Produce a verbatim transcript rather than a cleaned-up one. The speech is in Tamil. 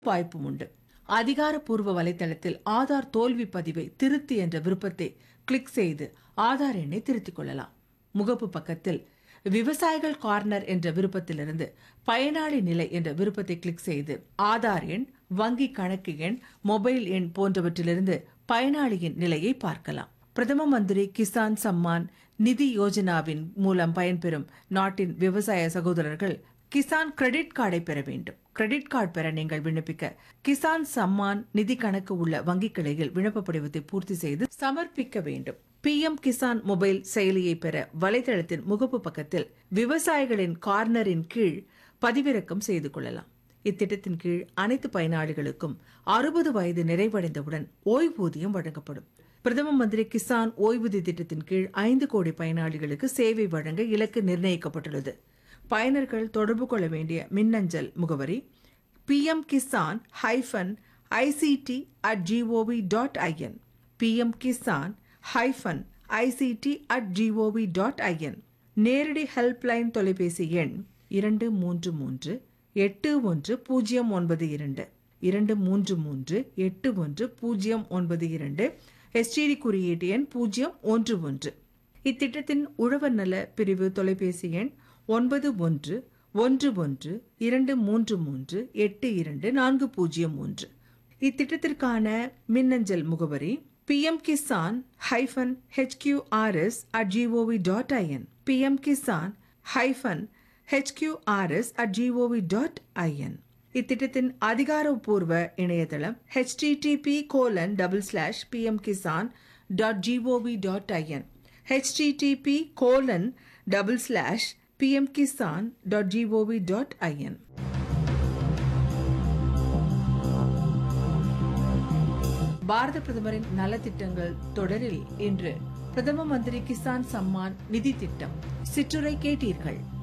வாய்ப்பும் உண்டு. அதிகாரப்பூர்வ வலைதளத்தில் ஆதார் தோல்வி பதிவை திருத்தி என்ற விருப்பத்தை கிளிக் செய்து ஆதார் எண்ணை திருத்திக் கொள்ளலாம். முகப்பு பக்கத்தில் விவசாயிகள் கார்னர் என்ற விருப்பத்திலிருந்து பயனாளி நிலை என்ற விருப்பத்தை கிளிக் செய்து ஆதார் எண், வங்கி கணக்கு எண், மொபைல் எண் போன்றவற்றிலிருந்து பயனாளியின் நிலையை பார்க்கலாம். பிரதம மந்திரி கிசான் சம்மான் நிதி யோஜனாவின் மூலம் பயன்பெறும் நாட்டின் விவசாய சகோதரர்கள் கிசான் கிரெடிட் கார்டை பெற வேண்டும். கிரெடிட் கார்டு பெற நீங்கள் விண்ணப்பிக்க கிசான் சம்மான் நிதி கணக்கு உள்ள வங்கி கிளையில் விண்ணப்ப படிவத்தை பூர்த்தி செய்து சமர்ப்பிக்க வேண்டும். பி எம் கிசான் மொபைல் செயலியை பெற வலைதளத்தின் முகப்பு பக்கத்தில் விவசாயிகளின் கார்னரின் கீழ் பதிவிறக்கம் செய்து கொள்ளலாம். இத்திட்டத்தின் கீழ் அனைத்து பயனாளிகளுக்கும் அறுபது வயது நிறைவடைந்தவுடன் ஓய்வூதியம் வழங்கப்படும். பிரதம மந்திரி கிசான் ஓய்வூதிய திட்டத்தின் கீழ் ஐந்து கோடி பயனாளிகளுக்கு சேவை வழங்க இலக்கு நிர்ணயிக்கப்பட்டுள்ளது. பயனர்கள் தொடர்பு கொள்ள வேண்டிய மின்னஞ்சல் முகவரி B M Kisan hyphen ICT at gov dot IN B M Kisan hyphen ICT at gov dot IN. நேரடி ஹெல்ப்லைன் தொலைபேசி எண் இரண்டு மூன்று மூன்று எட்டு ஒன்று பூஜ்ஜியம் ஒன்பது இரண்டு இரண்டு மூன்று மூன்று எட்டு ஒன்று பூஜ்ஜியம் ஒன்பது இரண்டு. எஸ்டிடி குறியீட்டு எண் பூஜ்ஜியம் ஒன்று ஒன்று. இத்திட்டத்தின் உழவர் நல பிரிவு தொலைபேசி எண் ஒன்பது ஒன்று ஒன்று ஒன்று இரண்டு மூன்று மூன்று எட்டு இரண்டு நான்கு பூஜ்ஜியம் ஒன்று. இத்திட்டத்திற்கான மின்னஞ்சல் முகவரி B M Kisan hyphen HQRS at gov dot IN B M Kisan hyphen HQRS at gov dot IN. இத்திட்டத்தின் அதிகாரப்பூர்வ இணையதளம் H D D B colon double slash B M Kisan dot gov dot IN H D D B colon double slash B M Kisan dot gov dot IN. பாரத பிரதமரின் நலத்திட்டங்கள் தொடரில் இன்று பிரதம மந்திரி கிசான் சம்மான் நிதி திட்டம் சிற்றுரை கேட்டீர்கள்.